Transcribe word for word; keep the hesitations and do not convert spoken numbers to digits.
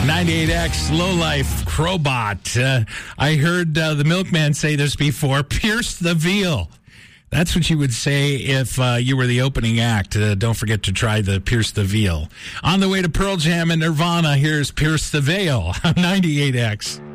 ninety-eight X, Low Life, Crowbot. Uh, I heard uh, the Milkman say this before, pierce the veal. That's what you would say if uh, you were the opening act. Uh, don't forget to try the Pierce the Veal. On the way to Pearl Jam and Nirvana, here's Pierce the Veil on ninety-eight X.